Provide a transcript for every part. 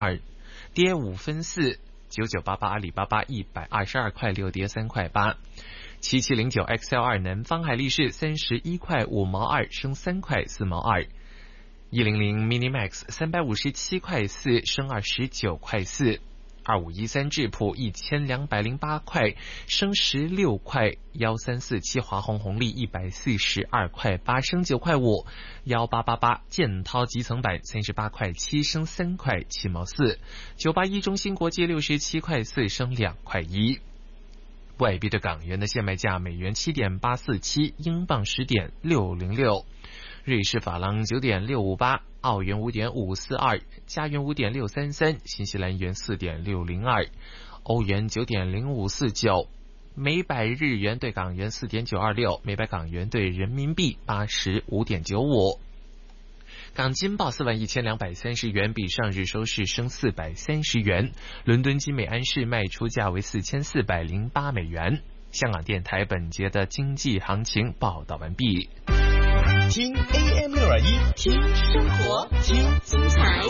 跌5分4。9988阿里巴巴122块6跌3块8。7709 XL2 南方海力士31块5毛2升3块4毛2。100 Minimax 357块4升29块4。2513智普1208块升16块。1347华虹红利142块8升9块5。1888建滔集层板38块7升3块7毛4。981中芯国际67块4升2块1。外币对港元的现卖价：美元7.847，英镑10.606，瑞士法郎9.658，澳元5.542，加元5.633，新西兰元4.602，欧元9.0549，每百日元对港元4.926，每百港元对人民币85.95。港金报41230元，比上日收市升430元。伦敦金每安士卖出价为4408美元。香港电台本节的经济行情报道完毕。 听 AM621， 听生活，听精彩，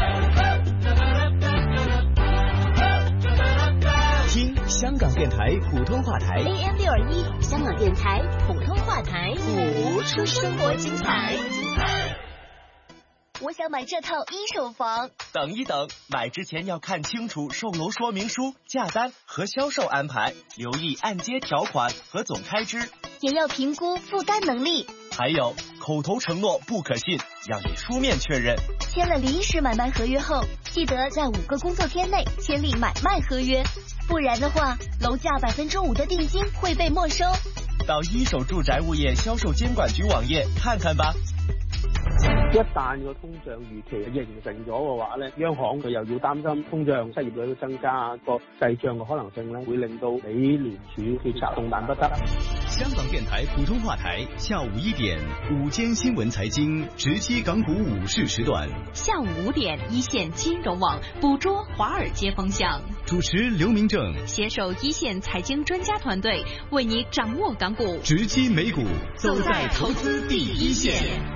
听香港电台普通话台 AM621，香港电台普通话台，谱出生活精彩。我想买这套一手房。 等一等，买之前要看清楚售楼说明书、价单和销售安排，留意按揭条款和总开支， 也要评估负担能力。 还有，口头承诺不可信，要以书面确认。 签了临时买卖合约后，记得在5个工作天内签订买卖合约，不然的话，楼价5%的定金会被没收。 到一手住宅物业销售监管局网頁看看吧。 一旦個通脹預期形成咗嘅話咧，央行佢又要擔心通脹、失業率增加個滯脹嘅可能性咧，會令到美聯儲決策動彈不得。 香港電台普通話台下午1點午間新聞財經直擊港股午市時段， 下午5點一線金融網捕捉華爾街風向， 主持劉明正攜手一線財經專家團隊，為你掌握港股， 直擊美股， 走在投資第一線。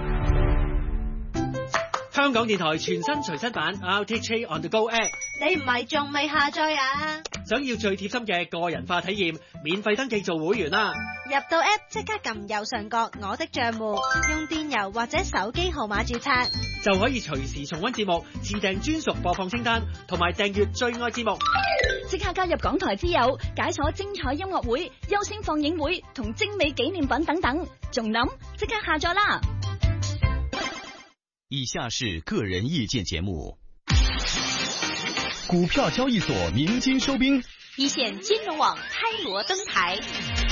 香港電台全新隨身版 RTHK On The Go App， 你唔係仲未下載啊？ 想要最貼心嘅個人化體驗，免費登記做會員啦！ 入到 App 即刻撳右上角我的帳戶，用電郵或者手機號碼註冊， 就可以隨時重溫節目，自訂專屬播放清單，同埋訂閱最愛節目。 即刻加入港台之友，解鎖精彩音樂會、優先放映會同精美紀念品等等，仲諗即刻下載啦！ 以下是個人意見節目。股票交易所鳴金收兵， 一線金融網開鑼登台。